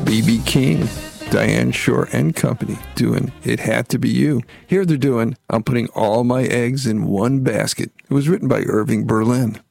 B.B. King, Diane Shore and Company doing It Had to Be You. Here they're doing I'm Putting All My Eggs in One Basket. It was written by Irving Berlin.